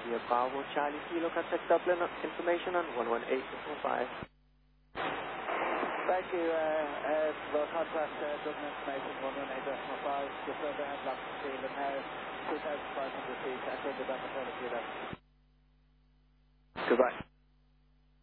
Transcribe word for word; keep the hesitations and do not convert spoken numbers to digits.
India Bravo Charlie Kilo, contact Dublin, information on one one eight four five. Thank you, uh, uh, we'll contact uh, Dublin information one one eight four five, just over headlock field and now two thousand five hundred feet, and under that, the quality of that. Goodbye.